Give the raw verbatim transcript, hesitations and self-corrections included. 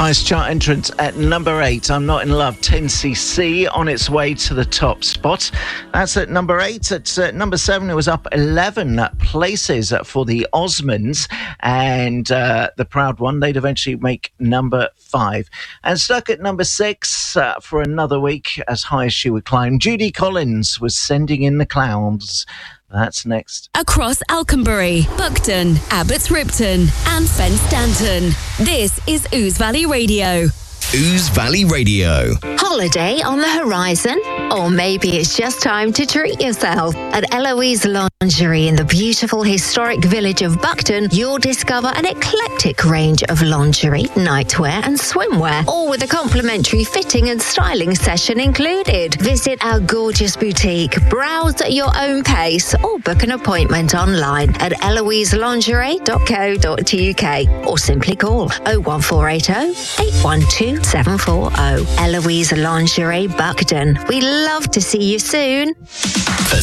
Highest chart entrance at number eight, I'm Not In Love, ten C C, on its way to the top spot. That's at number eight. At uh, number seven, it was up eleven places for the Osmonds, and uh, the Proud One, they'd eventually make number five. And stuck at number six uh, for another week, as high as she would climb, Judy Collins was Sending in the Clouds. That's next. Across Alconbury, Buckton, Abbots Ripton and Fen Stanton. This is Ouse Valley Radio. Ouse Valley Radio. Holiday on the horizon? Or maybe it's just time to treat yourself. At Eloise Lingerie in the beautiful historic village of Buckton, you'll discover an eclectic range of lingerie, nightwear and swimwear, all with a complimentary fitting and styling session included. Visit our gorgeous boutique, browse at your own pace, or book an appointment online at eloise lingerie dot co dot uk or simply call oh one four eight oh, eight one two, seven four oh. Eloise Lingerie Buckton. We love to see you soon.